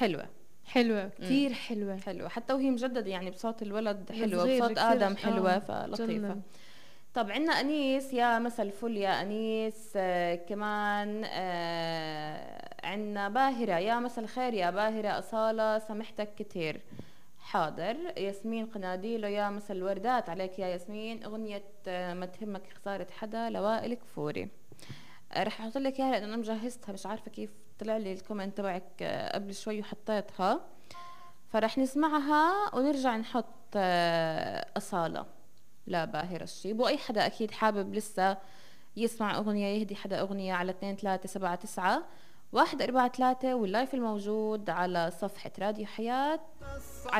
حلوة كتير حلوة حتى وهي مجددة يعني، بصوت الولد حلوة، صغير بصوت كتير. آدم حلوة، فلطيفة. جنن. طب عنا أنيس، يا مسا الفل يا أنيس. كمان عنا باهرة، يا مسا الخير يا باهرة، أصالة سمحتك كتير. حاضر. ياسمين قناديلو، يا مسا الوردات عليك يا ياسمين. أغنية ما تهمك خسارة حدا لوائل كفوري. رح احط لك اياها لانه انا مجهزتها، مش عارفه كيف طلع لي الكومنت تبعك قبل شوي وحطيتها، فرح نسمعها ونرجع نحط أصالة لباهر الشيب. واي حدا اكيد حابب لسه يسمع اغنيه، يهدي حدا اغنيه، على 2379143 واللايف الموجود على صفحه راديو حياه